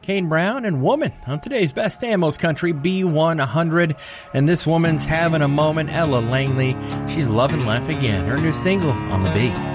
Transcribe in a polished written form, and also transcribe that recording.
Kane Brown and Woman on today's Best Damn Most Country B100. And this woman's having a moment, Ella Langley. She's loving life again. Her new single on the B.